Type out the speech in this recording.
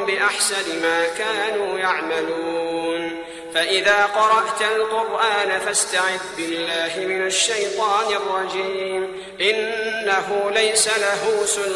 بأحسن ما كانوا يعملون. فإذا قرأت القرآن فاستعذ بالله من الشيطان الرجيم إنه ليس له سلطان